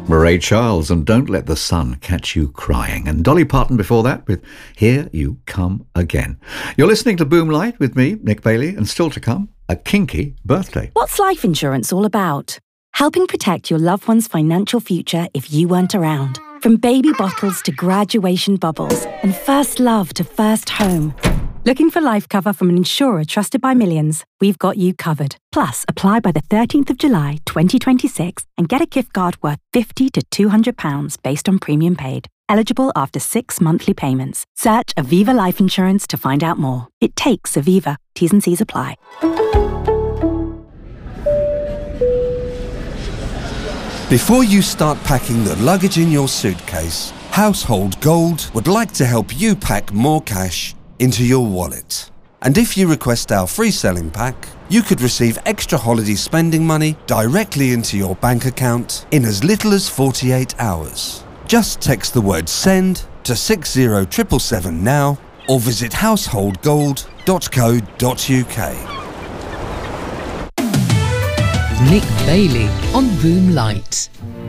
Ray Charles and Don't Let the Sun Catch You Crying. And Dolly Parton before that with Here You Come Again. You're listening to Boomlight with me, Nick Bailey, and still to come, a kinky birthday. What's life insurance all about? Helping protect your loved one's financial future if you weren't around. From baby bottles to graduation bubbles and first love to first home. Looking for life cover from an insurer trusted by millions? We've got you covered. Plus, apply by the 13th of July 2026 and get a gift card worth £50 to £200 based on premium paid. Eligible after 6 monthly payments. Search Aviva Life Insurance to find out more. It takes Aviva. T's and C's apply. Before you start packing the luggage in your suitcase, Household Gold would like to help you pack more cash into your wallet. And if you request our free selling pack, you could receive extra holiday spending money directly into your bank account in as little as 48 hours. Just text the word SEND to 60777 now or visit householdgold.co.uk. Nick Bailey on Boomlight.